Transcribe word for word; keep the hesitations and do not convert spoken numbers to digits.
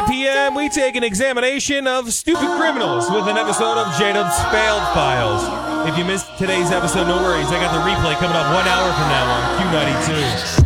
five p.m., we take an examination of stupid criminals with an episode of J-Dub's Failed Files. If you missed today's episode, no worries. I got the replay coming up one hour from now on Q ninety-two.